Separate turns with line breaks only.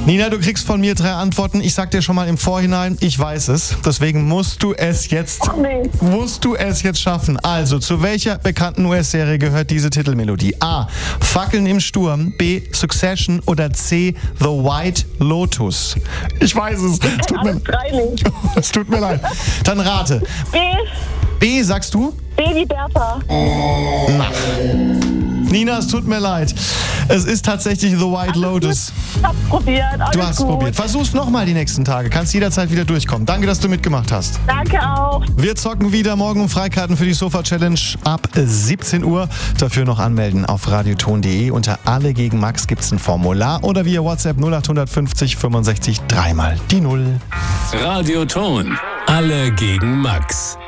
Nina, du kriegst von mir 3 Antworten. Ich sag dir schon mal im Vorhinein, ich weiß es. Deswegen musst du es jetzt schaffen. Also, zu welcher bekannten US-Serie gehört diese Titelmelodie? A. Fackeln im Sturm. B. Succession. Oder C. The White Lotus. Ich weiß es. Es tut mir leid. Dann rate.
B.
B, sagst du?
Baby Bertha.
Na. Nina, es tut mir leid. Es ist tatsächlich The White Lotus.
Ich hab's probiert.
Du hast
gut.
probiert. Versuch's nochmal die nächsten Tage. Kannst jederzeit wieder durchkommen. Danke, dass du mitgemacht hast.
Danke auch.
Wir zocken wieder morgen um Freikarten für die Sofa-Challenge ab 17 Uhr. Dafür noch anmelden auf radioton.de. Unter Alle gegen Max gibt's ein Formular oder via WhatsApp 0850 65 3 mal die 0.
Radioton. Alle gegen Max.